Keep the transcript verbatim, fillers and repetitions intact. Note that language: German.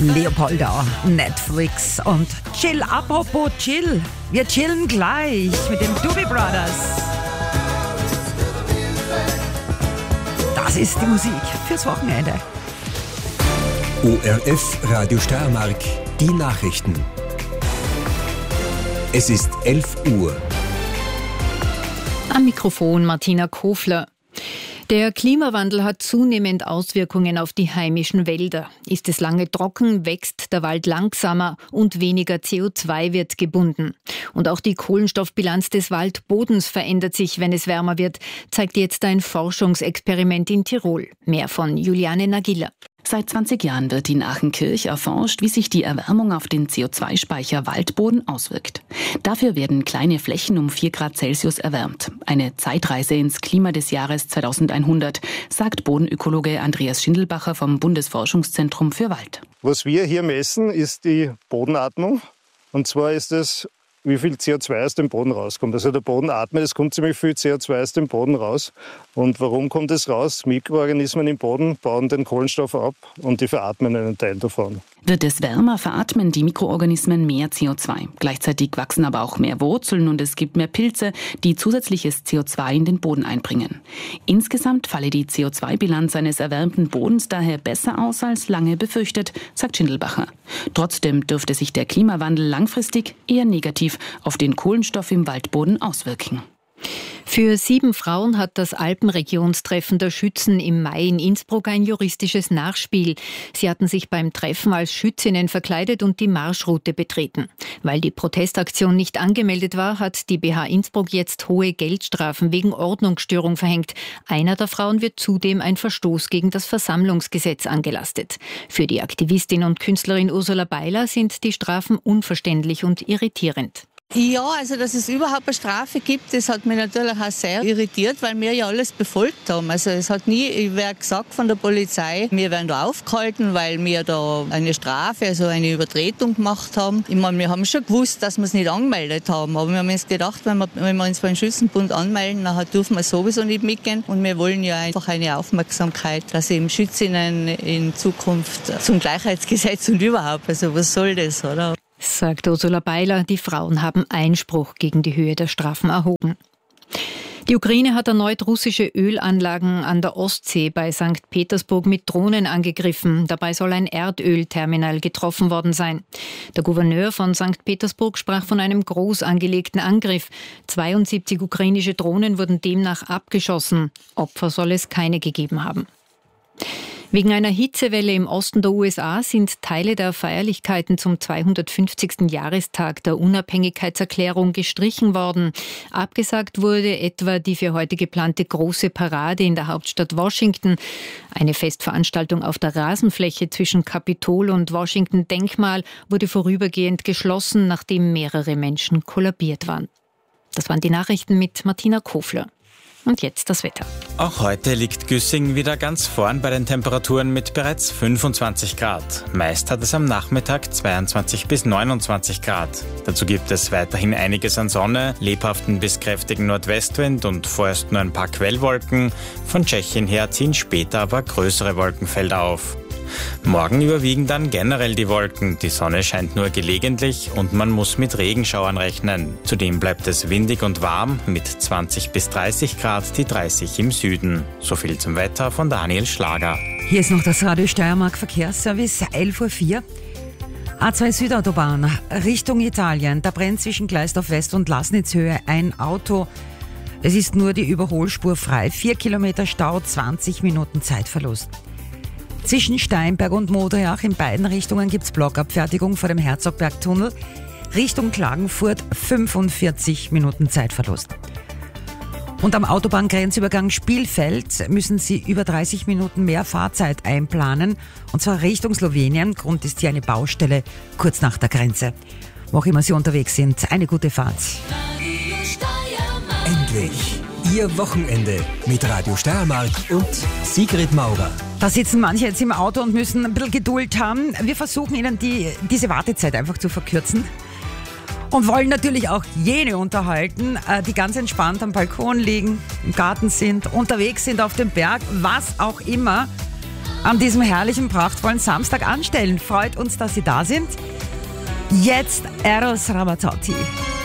Leopolda, Netflix und Chill. Apropos Chill, wir chillen gleich mit den Doobie Brothers. Das ist die Musik fürs Wochenende. O R F Radio Steiermark, die Nachrichten. Es ist elf Uhr. Am Mikrofon Martina Kofler. Der Klimawandel hat zunehmend Auswirkungen auf die heimischen Wälder. Ist es lange trocken, wächst der Wald langsamer und weniger C O zwei wird gebunden. Und auch die Kohlenstoffbilanz des Waldbodens verändert sich, wenn es wärmer wird, zeigt jetzt ein Forschungsexperiment in Tirol. Mehr von Juliane Nagila. Seit zwanzig Jahren wird in Aachenkirch erforscht, wie sich die Erwärmung auf den C O zwei Speicher Waldboden auswirkt. Dafür werden kleine Flächen um vier Grad Celsius erwärmt. Eine Zeitreise ins Klima des Jahres zweitausendeinhundert, sagt Bodenökologe Andreas Schindelbacher vom Bundesforschungszentrum für Wald. Was wir hier messen, ist die Bodenatmung. Und zwar ist es, wie viel C O zwei aus dem Boden rauskommt. Also der Boden atmet, es kommt ziemlich viel C O zwei aus dem Boden raus. Und warum kommt es raus? Mikroorganismen im Boden bauen den Kohlenstoff ab und die veratmen einen Teil davon. Wird es wärmer, veratmen die Mikroorganismen mehr C O zwei. Gleichzeitig wachsen aber auch mehr Wurzeln und es gibt mehr Pilze, die zusätzliches C O zwei in den Boden einbringen. Insgesamt falle die C O zwei Bilanz eines erwärmten Bodens daher besser aus als lange befürchtet, sagt Schindelbacher. Trotzdem dürfte sich der Klimawandel langfristig eher negativ auf den Kohlenstoff im Waldboden auswirken. Für sieben Frauen hat das Alpenregionstreffen der Schützen im Mai in Innsbruck ein juristisches Nachspiel. Sie hatten sich beim Treffen als Schützinnen verkleidet und die Marschroute betreten. Weil die Protestaktion nicht angemeldet war, hat die B H Innsbruck jetzt hohe Geldstrafen wegen Ordnungsstörung verhängt. Einer der Frauen wird zudem ein Verstoß gegen das Versammlungsgesetz angelastet. Für die Aktivistin und Künstlerin Ursula Beiler sind die Strafen unverständlich und irritierend. Ja, also dass es überhaupt eine Strafe gibt, das hat mich natürlich auch sehr irritiert, weil wir ja alles befolgt haben. Also es hat nie wer gesagt von der Polizei, wir werden da aufgehalten, weil wir da eine Strafe, also eine Übertretung gemacht haben. Ich meine, wir haben schon gewusst, dass wir es nicht angemeldet haben, aber wir haben uns gedacht, wenn wir, wenn wir uns beim Schützenbund anmelden, dann dürfen wir sowieso nicht mitgehen. Und wir wollen ja einfach eine Aufmerksamkeit, dass eben Schützinnen in Zukunft zum Gleichheitsgesetz und überhaupt, also was soll das, oder? Sagt Ursula Beiler, die Frauen haben Einspruch gegen die Höhe der Strafen erhoben. Die Ukraine hat erneut russische Ölanlagen an der Ostsee bei Sankt Petersburg mit Drohnen angegriffen. Dabei soll ein Erdölterminal getroffen worden sein. Der Gouverneur von Sankt Petersburg sprach von einem groß angelegten Angriff. zweiundsiebzig ukrainische Drohnen wurden demnach abgeschossen. Opfer soll es keine gegeben haben. Wegen einer Hitzewelle im Osten der U S A sind Teile der Feierlichkeiten zum zweihundertfünfzigsten Jahrestag der Unabhängigkeitserklärung gestrichen worden. Abgesagt wurde etwa die für heute geplante große Parade in der Hauptstadt Washington. Eine Festveranstaltung auf der Rasenfläche zwischen Kapitol und Washington-Denkmal wurde vorübergehend geschlossen, nachdem mehrere Menschen kollabiert waren. Das waren die Nachrichten mit Martina Kofler. Und jetzt das Wetter. Auch heute liegt Güssing wieder ganz vorn bei den Temperaturen mit bereits fünfundzwanzig Grad. Meist hat es am Nachmittag zweiundzwanzig bis neunundzwanzig Grad. Dazu gibt es weiterhin einiges an Sonne, lebhaften bis kräftigen Nordwestwind und vorerst nur ein paar Quellwolken. Von Tschechien her ziehen später aber größere Wolkenfelder auf. Morgen überwiegen dann generell die Wolken, die Sonne scheint nur gelegentlich und man muss mit Regenschauern rechnen. Zudem bleibt es windig und warm mit zwanzig bis dreißig Grad, die dreißig im Süden. So viel zum Wetter von Daniel Schlager. Hier ist noch das Radio Steiermark Verkehrsservice, elf Uhr vier. A zwei Südautobahn Richtung Italien, da brennt zwischen Gleisdorf West und Lasnitzhöhe ein Auto. Es ist nur die Überholspur frei, vier Kilometer Stau, zwanzig Minuten Zeitverlust. Zwischen Steinberg und Modriach in beiden Richtungen gibt es Blockabfertigung vor dem Herzogbergtunnel. Richtung Klagenfurt fünfundvierzig Minuten Zeitverlust. Und am Autobahngrenzübergang Spielfeld müssen Sie über dreißig Minuten mehr Fahrzeit einplanen. Und zwar Richtung Slowenien. Grund ist hier eine Baustelle kurz nach der Grenze. Wo auch immer Sie unterwegs sind, eine gute Fahrt. Endlich Ihr Wochenende mit Radio Steiermark und Sigrid Maurer. Da sitzen manche jetzt im Auto und müssen ein bisschen Geduld haben. Wir versuchen Ihnen die, diese Wartezeit einfach zu verkürzen. Und wollen natürlich auch jene unterhalten, die ganz entspannt am Balkon liegen, im Garten sind, unterwegs sind auf dem Berg, was auch immer. an diesem herrlichen, prachtvollen Samstag anstellen. Freut uns, dass Sie da sind. Jetzt Eros Ramazzotti.